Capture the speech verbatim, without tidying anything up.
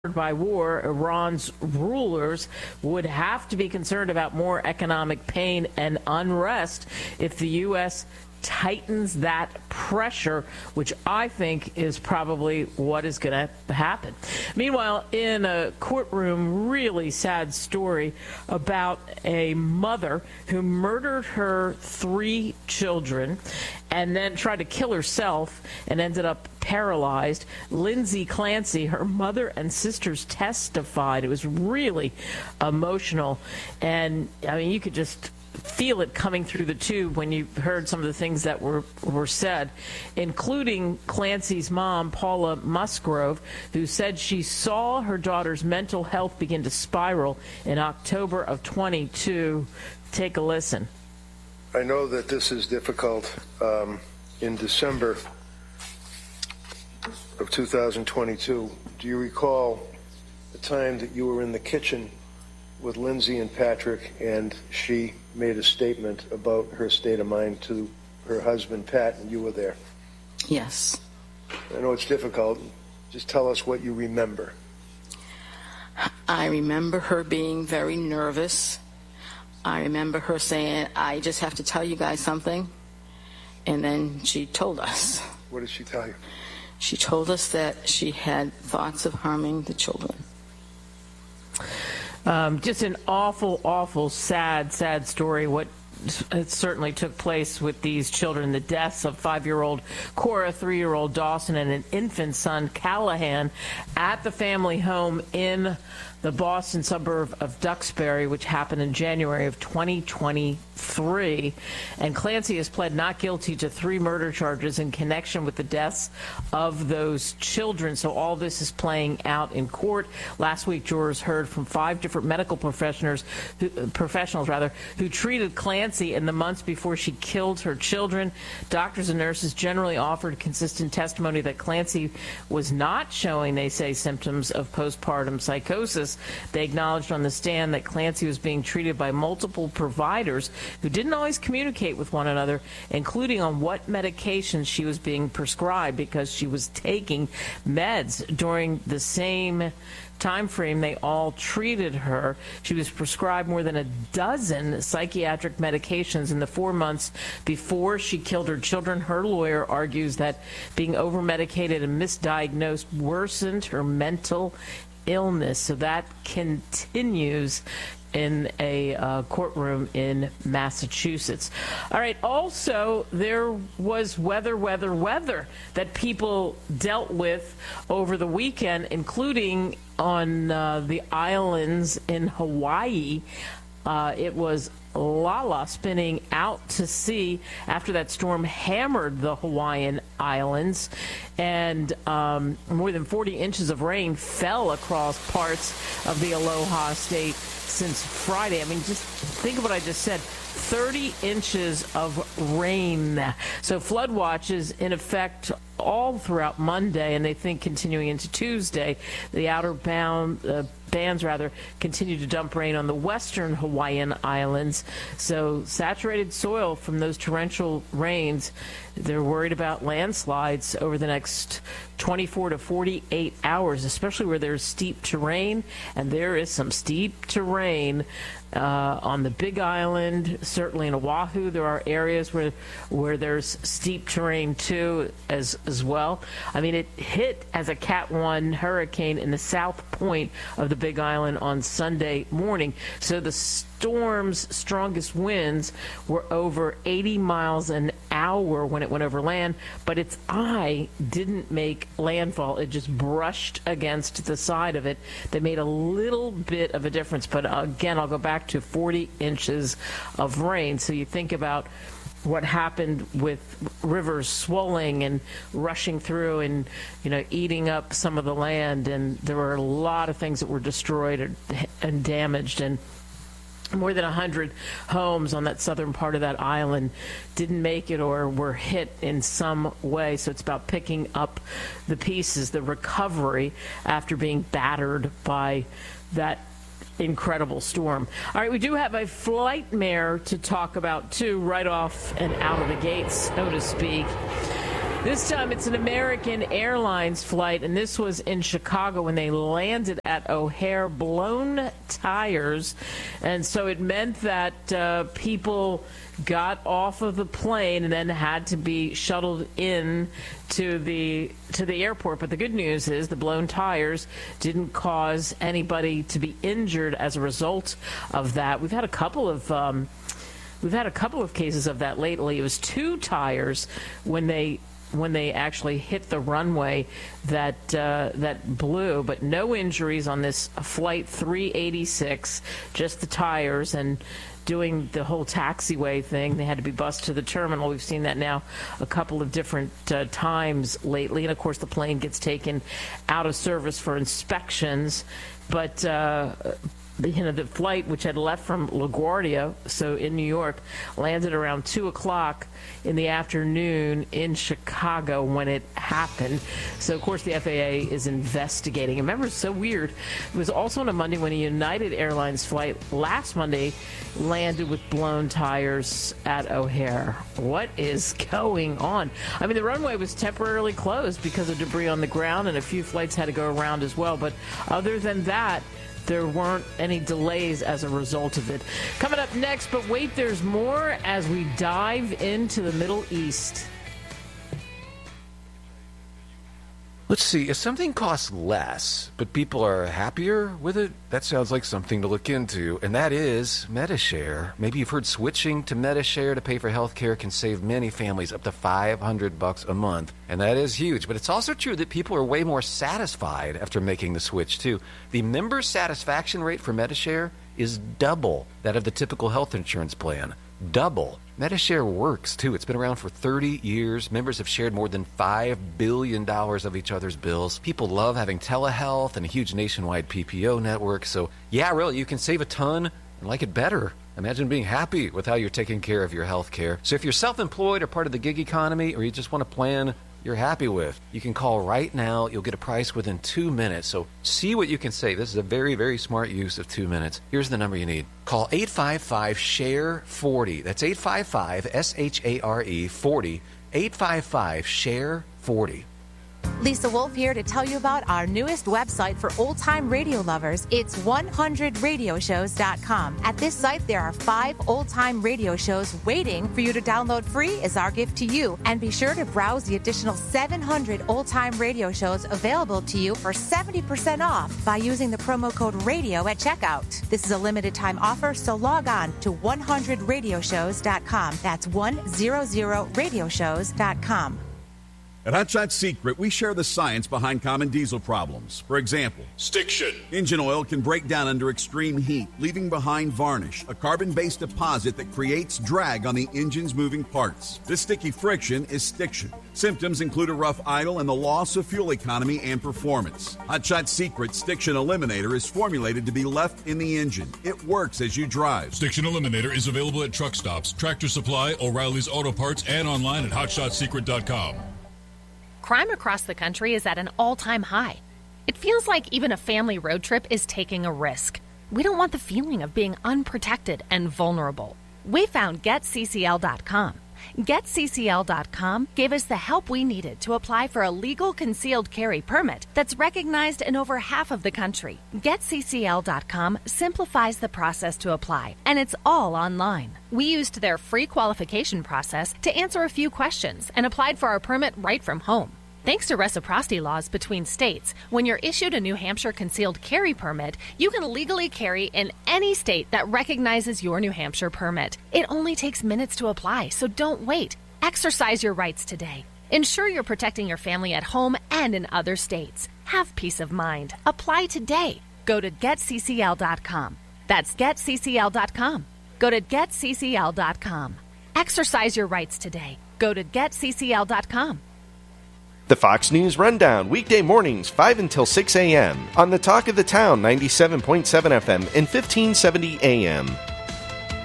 by war, Iran's rulers would have to be concerned about more economic pain and unrest if the U S tightens that pressure, which I think is probably what is going to happen. Meanwhile, in a courtroom, really sad story about a mother who murdered her three children and then tried to kill herself and ended up paralyzed. Lindsay Clancy, her mother and sisters testified. It was really emotional. And, I mean, you could just feel it coming through the tube when you heard some of the things that were, were said, including Clancy's mom, Paula Musgrove, who said she saw her daughter's mental health begin to spiral in October of twenty-two. Take a listen. I know that this is difficult. Um, in December of two thousand twenty-two, do you recall the time that you were in the kitchen with Lindsay and Patrick, and she made a statement about her state of mind to her husband, Pat, and you were there? Yes. I know it's difficult. Just tell us what you remember. I remember her being very nervous. I remember her saying, I just have to tell you guys something. And then she told us. What did she tell you? She told us that she had thoughts of harming the children. Um, just an awful, awful, sad, sad story. What it certainly took place with these children, the deaths of five-year-old Cora, three-year-old Dawson, and an infant son, Callahan, at the family home in the Boston suburb of Duxbury, which happened in January of twenty twenty-three. And Clancy has pled not guilty to three murder charges in connection with the deaths of those children. So all this is playing out in court. Last week, jurors heard from five different medical professionals, who, professionals rather, who treated Clancy in the months before she killed her children. Doctors and nurses generally offered consistent testimony that Clancy was not showing, they say, symptoms of postpartum psychosis. They acknowledged on the stand that Clancy was being treated by multiple providers who didn't always communicate with one another, including on what medications she was being prescribed, because she was taking meds during the same time frame they all treated her. She was prescribed more than a dozen psychiatric medications in the four months before she killed her children. Her lawyer argues that being over-medicated and misdiagnosed worsened her mental illness. So that continues in a uh, courtroom in Massachusetts. All right. Also, there was weather, weather, weather that people dealt with over the weekend, including on uh, the islands in Hawaii. Uh, it was Lala spinning out to sea after that storm hammered the Hawaiian Islands, and um, more than forty inches of rain fell across parts of the Aloha State since Friday. I mean, just think of what I just said. thirty inches of rain. So flood watch is in effect all throughout Monday, and they think continuing into Tuesday. The outer bound uh, bands rather continue to dump rain on the western Hawaiian Islands. So saturated soil from those torrential rains. They're worried about landslides over the next twenty-four to forty-eight hours, especially where there's steep terrain, and there is some steep terrain uh, on the Big Island. Certainly in Oahu, there are areas where where there's steep terrain too, as as well. I mean, it hit as a Cat one hurricane in the south point of the Big Island on Sunday morning. So the storm's strongest winds were over eighty miles an hour when it went over land, but its eye didn't make landfall. It just brushed against the side of it. They made a little bit of a difference, but again, I'll go back to forty inches of rain. So you think about what happened with rivers swelling and rushing through and, you know, eating up some of the land, and there were a lot of things that were destroyed and damaged, and more than one hundred homes on that southern part of that island didn't make it or were hit in some way. So it's about picking up the pieces, the recovery after being battered by that incredible storm. All right, we do have a flightmare to talk about, too, right off and out of the gates, so to speak. This time it's an American Airlines flight, and this was in Chicago when they landed at O'Hare, blown tires. And so it meant that uh, people got off of the plane and then had to be shuttled in to the to the airport. But the good news is the blown tires didn't cause anybody to be injured as a result of that. We've had a couple of um, we've had a couple of cases of that lately. It was two tires when they when they actually hit the runway that uh, that blew, but no injuries on this flight three eighty-six, just the tires. And doing the whole taxiway thing, they had to be bused to the terminal. We've seen that now a couple of different uh, times lately. And, of course, the plane gets taken out of service for inspections. But, uh, you know, the flight, which had left from LaGuardia, so in New York, landed around two o'clock in the afternoon in Chicago when it happened. So, of course, the F A A is investigating. And remember, it's so weird. It was also on a Monday when a United Airlines flight last Monday landed with blown tires at O'Hare. What is going on? I mean, the runway was temporarily closed because of debris on the ground, and a few flights had to go around as well. But other than that, there weren't any delays as a result of it. Coming up next, but wait, there's more as we dive into the Middle East. Let's see, if something costs less, but people are happier with it, that sounds like something to look into, and that is Medi-Share. Maybe you've heard switching to Medi-Share to pay for health care can save many families up to five hundred bucks a month, and that is huge. But it's also true that people are way more satisfied after making the switch, too. The member satisfaction rate for Medi-Share is double that of the typical health insurance plan. Double. Medi-Share works, too. It's been around for thirty years. Members have shared more than five billion dollars of each other's bills. People love having telehealth and a huge nationwide P P O network. So, yeah, really, you can save a ton and like it better. Imagine being happy with how you're taking care of your health care. So if you're self-employed or part of the gig economy, or you just want a plan you're happy with, you can call right now. You'll get a price within two minutes. So see what you can save. This is a very, very smart use of two minutes. Here's the number you need. Call eight five five, S H A R E, forty. That's eight five five, S H A R E, forty. eight five five, S H A R E, forty. Lisa Wolf here to tell you about our newest website for old-time radio lovers. It's one hundred radio shows dot com. At this site, there are five old-time radio shows waiting for you to download free as our gift to you. And be sure to browse the additional seven hundred old-time radio shows available to you for seventy percent off by using the promo code RADIO at checkout. This is a limited-time offer, so log on to one hundred radio shows dot com. That's one hundred radio shows dot com. At Hot Shot Secret, we share the science behind common diesel problems. For example, stiction. Engine oil can break down under extreme heat, leaving behind varnish, a carbon-based deposit that creates drag on the engine's moving parts. This sticky friction is stiction. Symptoms include a rough idle and the loss of fuel economy and performance. Hot Shot Secret Stiction Eliminator is formulated to be left in the engine. It works as you drive. Stiction Eliminator is available at truck stops, Tractor Supply, O'Reilly's Auto Parts, and online at hot shot secret dot com. Crime across the country is at an all-time high. It feels like even a family road trip is taking a risk. We don't want the feeling of being unprotected and vulnerable. We found get C C L dot com. get C C L dot com gave us the help we needed to apply for a legal concealed carry permit that's recognized in over half of the country. get C C L dot com simplifies the process to apply, and it's all online. We used their free qualification process to answer a few questions and applied for our permit right from home. Thanks to reciprocity laws between states, when you're issued a New Hampshire concealed carry permit, you can legally carry in any state that recognizes your New Hampshire permit. It only takes minutes to apply, so don't wait. Exercise your rights today. Ensure you're protecting your family at home and in other states. Have peace of mind. Apply today. Go to get C C L dot com. That's get C C L dot com. Go to get C C L dot com. Exercise your rights today. Go to get C C L dot com. The Fox News Rundown, weekday mornings, five until six a.m. on the Talk of the Town, ninety-seven point seven F M and fifteen seventy A M.